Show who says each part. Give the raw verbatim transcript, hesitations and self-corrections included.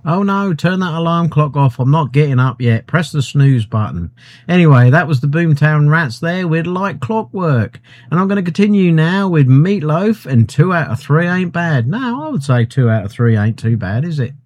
Speaker 1: Oh no, turn that alarm clock off. I'm not getting up yet. Press the snooze button. Anyway, that was the Boomtown Rats there with Like Clockwork. And I'm going to continue now with Meatloaf and two out of three ain't bad. No, I would say two out of three ain't too bad, is it?